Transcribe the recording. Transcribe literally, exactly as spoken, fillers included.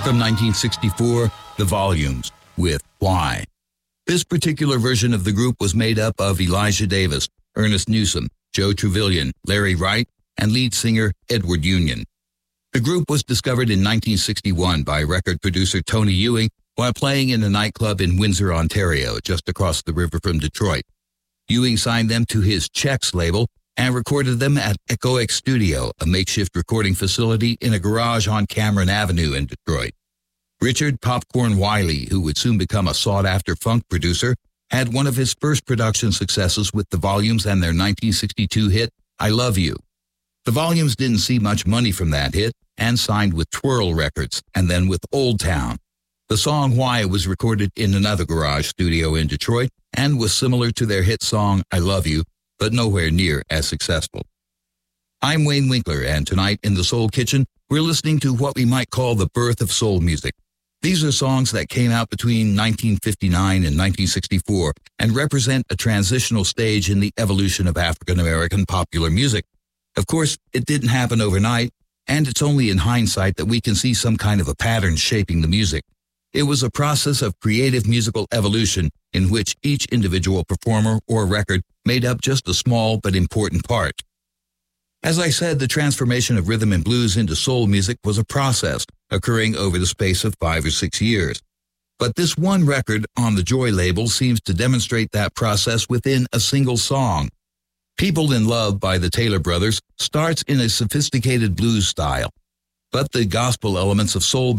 From nineteen sixty-four, The Volumes with Why. This particular version of the group was made up of Elijah Davis, Ernest Newsom, Joe Trevelyan, Larry Wright, and lead singer Edward Union. The group was discovered in nineteen sixty-one by record producer Tony Ewing while playing in a nightclub in Windsor, Ontario, just across the river from Detroit. Ewing signed them to his Chex label and recorded them at Echoic Studio, a makeshift recording facility in a garage on Cameron Avenue in Detroit. Richard Popcorn Wiley, who would soon become a sought-after funk producer, had one of his first production successes with The Volumes and their nineteen sixty-two hit, I Love You. The Volumes didn't see much money from that hit and signed with Twirl Records and then with Old Town. The song Why was recorded in another garage studio in Detroit and was similar to their hit song I Love You, but nowhere near as successful. I'm Wayne Winkler, and tonight in the Soul Kitchen, we're listening to what we might call the birth of soul music. These are songs that came out between nineteen fifty-nine and nineteen sixty-four and represent a transitional stage in the evolution of African-American popular music. Of course, it didn't happen overnight, and it's only in hindsight that we can see some kind of a pattern shaping the music. It was a process of creative musical evolution in which each individual performer or record made up just a small but important part. As I said, the transformation of rhythm and blues into soul music was a process occurring over the space of five or six years. But this one record on the Joy label seems to demonstrate that process within a single song. People in Love by the Taylor Brothers starts in a sophisticated blues style, but the gospel elements of soul